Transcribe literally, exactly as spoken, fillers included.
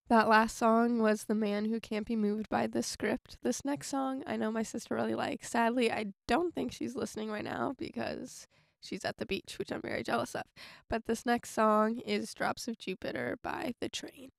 That last song was The Man Who Can't Be Moved by the Script. This next song, I know my sister really likes. Sadly, I don't think she's listening right now because she's at the beach, which I'm very jealous of. But this next song is Drops of Jupiter by The Train.